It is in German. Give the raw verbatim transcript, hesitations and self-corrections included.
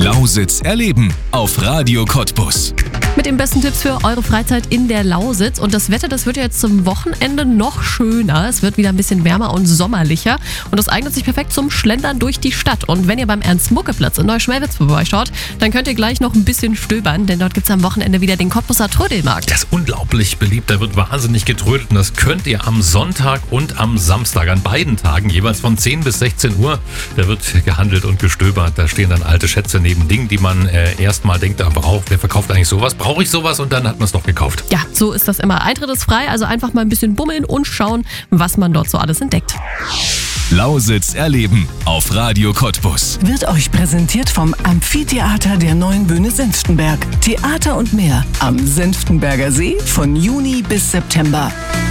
Lausitz erleben auf Radio Cottbus. Mit den besten Tipps für eure Freizeit in der Lausitz. Und das Wetter, das wird ja jetzt zum Wochenende noch schöner. Es wird wieder ein bisschen wärmer und sommerlicher. Und das eignet sich perfekt zum Schlendern durch die Stadt. Und wenn ihr beim Ernst-Mucke-Platz in Neuschmelwitz vorbeischaut, dann könnt ihr gleich noch ein bisschen stöbern. Denn dort gibt es am Wochenende wieder den Cottbuser Trödelmarkt. Der ist unglaublich beliebt. Da wird wahnsinnig getrödelt. Und das könnt ihr am Sonntag und am Samstag, an beiden Tagen, jeweils von zehn bis sechzehn Uhr. Da wird gehandelt und gestöbert. Da stehen dann alte Schätze neben Dingen, die man äh, erstmal denkt, ah, braucht, wer verkauft eigentlich sowas? Brauche ich sowas? Und dann hat man es doch gekauft. Ja, so ist das immer. Eintritt ist frei, also einfach mal ein bisschen bummeln und schauen, was man dort so alles entdeckt. Lausitz erleben auf Radio Cottbus. Wird euch präsentiert vom Amphitheater der Neuen Bühne Senftenberg. Theater und mehr am Senftenberger See von Juni bis September.